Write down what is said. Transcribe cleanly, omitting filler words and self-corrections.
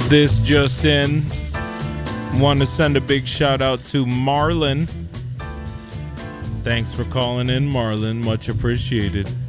This just in. Want to send a big shout out to Marlon. Thanks for calling in, Marlon. Much appreciated.